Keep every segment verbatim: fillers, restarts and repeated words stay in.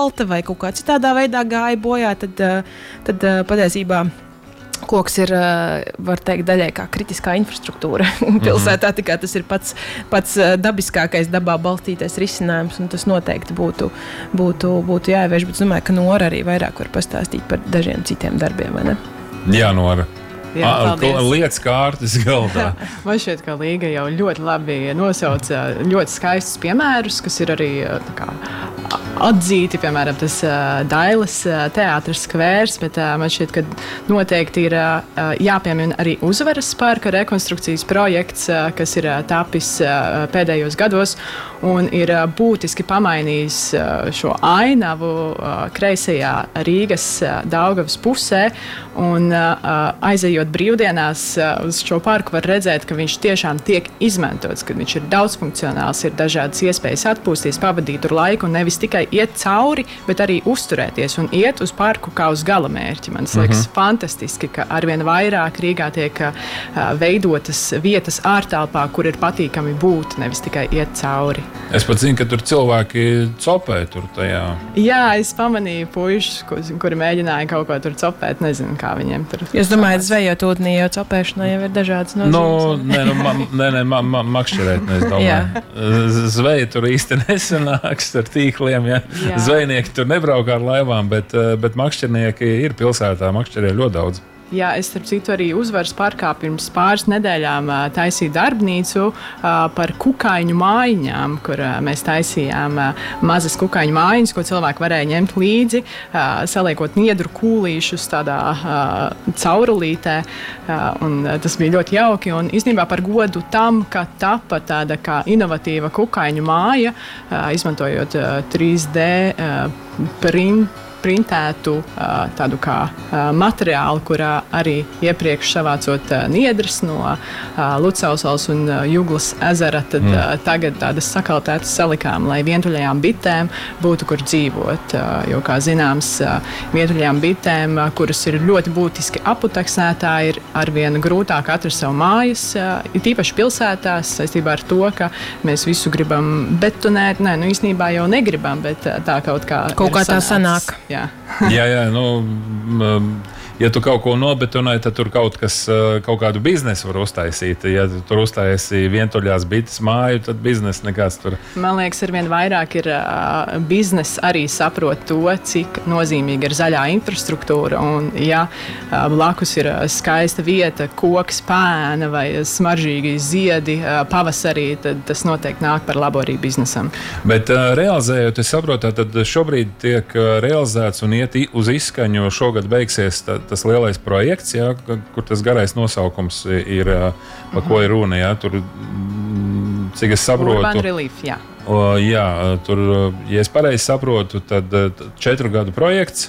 balta vai kaut kā citādā veidā gāja bojā, tad, tad patiesībā koks ir, var teikt, daļai kā kritiskā infrastruktūra pilsētā, tā kā tas ir pats, pats dabiskākais dabā balstītais risinājums, un tas noteikti būtu, būtu, būtu jāievērš, bet es domāju, ka Nora arī vairāk var pastāstīt par dažiem citiem darbiem, vai ne? Jā, Nora. Jā, lietas kārtas galdā. Man šķiet, ka Līga jau ļoti labi nosauca ļoti skaistus piemērus, kas ir arī tā kā atzīti, piemēram, tas uh, Dailes uh, teātris skvērs, bet uh, man šķiet, ka noteikti ir uh, jāpiemina arī Uzvaras parka rekonstrukcijas projekts, uh, kas ir uh, tapis uh, pēdējos gados un ir uh, būtiski pamainījis uh, šo ainavu uh, kreisajā Rīgas uh, Daugavas pusē, un uh, aizejot brīvdienās uh, uz šo parku var redzēt, ka viņš tiešām tiek izmantots, ka viņš ir daudzfunkcionāls, ir dažādas iespējas atpūsties, pavadīt tur laiku un nevis tikai iet cauri, bet arī uzturēties un iet uz parku kā uz galamērķi. Man liekas, uh-huh. fantastiski, ka arvien vairāk Rīgā tiek uh, veidotas vietas ārtelpā, kur ir patīkami būt, nevis tikai iet cauri. Es pat zinu, ka tur cilvēki copē tur tajā. Jā, es pamanīju puišus, kuri mēģināja kaut ko tur copēt, nezinu, kā viņiem tur. Jūs domājat, zvejot ūdenī, jo copēšanai jau ir dažādas nozīmes? Nu, nē, nu, ma, nē, nē, ma, ma, makšķerēt, es domāju. Zveja tur īsti nesanāks ar tīkliem, ja. Zvejnieki tur nebraukā ar laivām, bet, bet makšķernieki ir pilsētā, makšķerē ļoti daudz. Jā, es starp citu arī Uzvaras parkā pirms pāris nedēļām uh, taisīju darbnīcu uh, par kukaiņu mājiņām, kur uh, mēs taisījām uh, mazas kukaiņu mājiņas, ko cilvēki varēja ņemt līdzi, uh, saliekot niedru kūlīšus tādā uh, caurulītē, uh, un uh, tas bija ļoti jauki, un īstenībā par godu tam, ka tapa tāda kā inovatīva kukaiņu māja, uh, izmantojot uh, trīs D uh, printu, printētu uh, tādu kā uh, materiālu, kurā arī iepriekš savācot uh, niedres no uh, Lucavsalas un uh, Juglas ezera, tad mm. uh, tagad tādas sakaltētas salikām, lai vientuļajām bitēm būtu kur dzīvot. Uh, jo, kā zināms, uh, vientuļajām bitēm, uh, kuras ir ļoti būtiski aputeksnētā, ir arvien grūtāk atrast savu mājas, uh, ir tīpaši pilsētās, saistībā ar to, ka mēs visu gribam betonēt. Nē, nu īstenībā jau negribam, bet uh, tā kaut kā Kaut kā tā sanāk. Jā, jā, jā, nu, ja tu kaut ko nobetonē, tad tur kaut kas, kaut kādu biznesu var uztaisīt. Ja tu tur uztaisī vientuļās bites māju, tad biznesa nekāds tur. Man liekas, arvien vairāk ir uh, biznes arī saprot to, cik nozīmīga ir zaļā infrastruktūra. Un, ja uh, blakus ir skaista vieta, koks, pēna vai smaržīgi ziedi uh, pavasarī, tad tas noteikti nāk par labu arī biznesam. Bet uh, realizējot, es saprotu, tad šobrīd tiek realizēts un iet uz izskaņu, šogad beigsies tā, tas lielais projekts, jā, kur tas garais nosaukums ir, par ko ir runa, jā, tur, cik es saprotu. Urban Relief, jā. O, jā, tur, ja es pareizi saprotu, tad četru gadu projekts,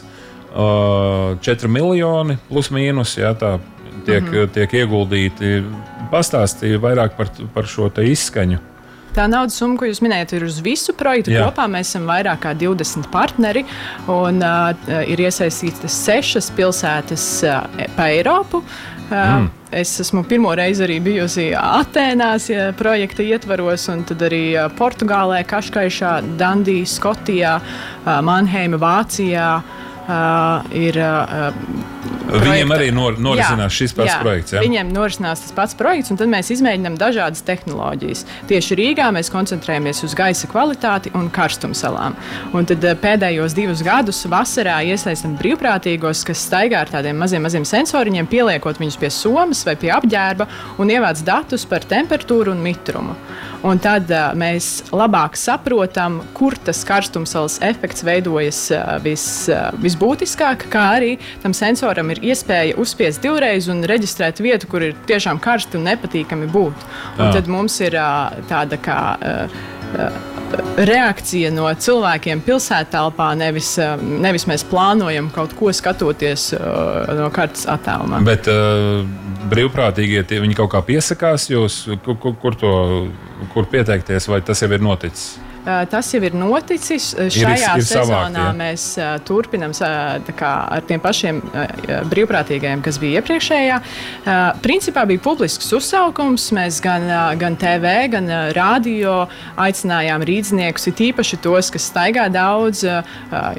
četri miljoni plus mīnus, jā, tā tiek, mm-hmm. tiek ieguldīti. Pastāstīja vairāk par, par šo te izskaņu. Tā naudas summa, ko jūs minējat, ir uz visu projektu. Jā. Kopā mēs esam vairāk kā divdesmit partneri un uh, ir iesaistītas sešas pilsētas uh, pa Eiropu. Uh, mm. Es esmu pirmo reizi arī bijusi Atēnās ja, projekta ietvaros, un tad arī uh, Portugālē, Kaškaišā, Dandī, Skotijā, uh, Manheima, Vācijā. Uh, ir, uh, Viņiem arī nor, norisinās jā, šis pats jā, projekts. Jā, viņiem norisinās tas pats projekts, un tad mēs izmēģinām dažādas tehnoloģijas. Tieši Rīgā mēs koncentrējamies uz gaisa kvalitāti un karstumsalām. Un tad pēdējos divus gadus vasarā iesaistam brīvprātīgos, kas staigā ar tādiem maziem, maziem sensoriņiem, pieliekot viņus pie somas vai pie apģērba un ievāc datus par temperatūru un mitrumu. Un tad uh, mēs labāk saprotam, kur tas karstumsalas efekts veidojas uh, vis, uh, visbūtiskāk, kā arī tam sensoram ir iespēja uzspiest divreiz un reģistrēt vietu, kur ir tiešām karsti un nepatīkami būt. Un Jā. Tad mums ir uh, tāda kā uh, uh, reakcija no cilvēkiem pilsēttelpā, nevis, uh, nevis mēs plānojam kaut ko skatoties uh, no kartes attālumā. Bet uh, brīvprātīgie, tie, viņi kaut kā piesakās jūs, kur, kur, kur to kur pieteikties, vai tas jau ir noticis? Uh, tas jau ir noticis. Šajā ir, ir sezonā savākt, ja? mēs uh, turpinam uh, kā, ar tiem pašiem uh, brīvprātīgajiem, kas bija iepriekšējā. Uh, principā bija publisks uzsaukums. Mēs gan, uh, gan T V, gan uh, radio aicinājām rīdzniekus, it īpaši tos, kas staigā daudz, uh,